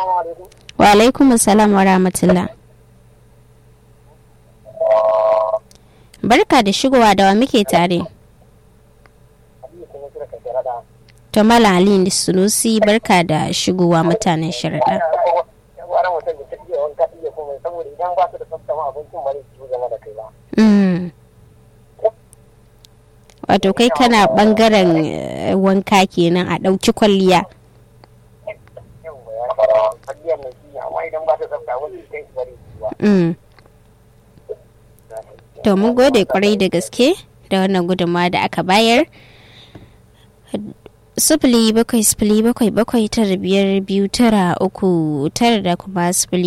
Wa alaikum assalam wa rahmatullah. Barka da shigowa, da wa muke tare? To Malam Ali Sunusi, barka da shigowa mutanen sharaɗa. Wato kai kana bangaren wanka kenan a ɗauki kwalliya. To mun gode kwarai da gaske da wannan gudunmawa da aka bayar. 0707752939 da kuma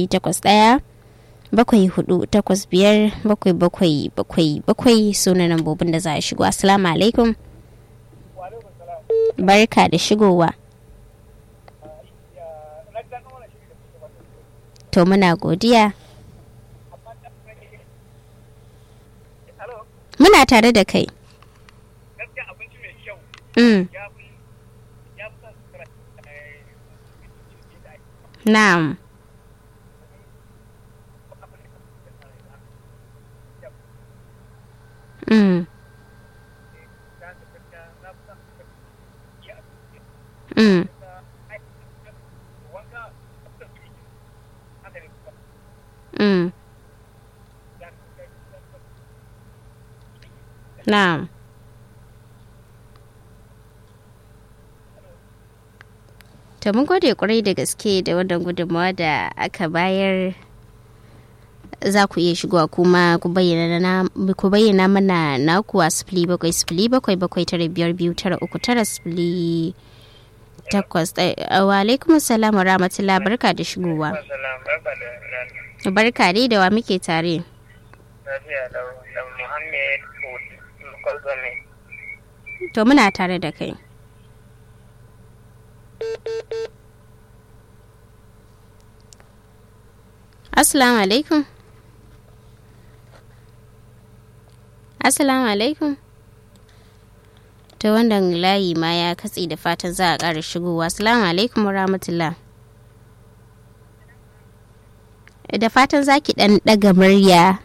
0818457777 sunan lambobin da za a shigo. Assalamu alaikum. Barka da shigowa. To muna godiya. Muna tare da kai. Na'am. Mm. Mm. Mm. Na'am. To mun gode kwarai da gaske da wannan gudunmawa da aka bayar. Za ku iya shigowa kuma ku bayyana mana naku a 0777795239 Wa alaikum assalam wa rahmatullah, barka da shigowa. Barka dai, da wa muke tare? To muna tare da kai. Assalamu alaikum. Assalamu alaikum. To wannan layi ma ya katse, da fatan za a ƙara shigowa. Assalamu alaikum wa rahmatullah. Da fatan za ki ɗan ɗaga murya.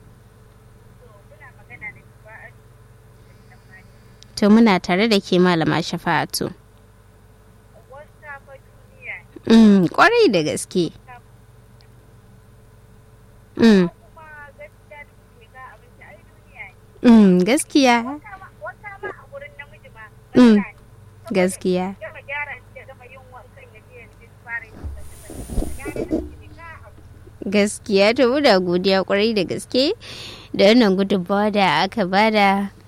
To muna tare da ke Malama Shafa'atu. Kwarai da gaske. Gaskiya. Gaskiya. Gaskiya, to muna godiya kwarai da gaske da wannan gudunmawa da aka bada.